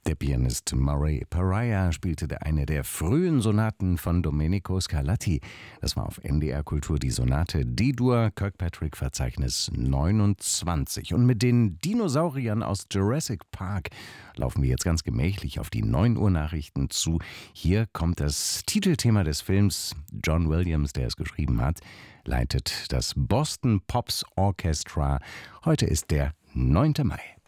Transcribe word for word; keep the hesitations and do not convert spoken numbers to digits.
Der Pianist Murray Pariah spielte eine der frühen Sonaten von Domenico Scarlatti. Das war auf N D R Kultur die Sonate D-Dur, Kirkpatrick-Verzeichnis neunundzwanzig. Und mit den Dinosauriern aus Jurassic Park laufen wir jetzt ganz gemächlich auf die neun Uhr Nachrichten zu. Hier kommt das Titelthema des Films. John Williams, der es geschrieben hat, leitet das Boston Pops Orchestra. Heute ist der neunte Mai.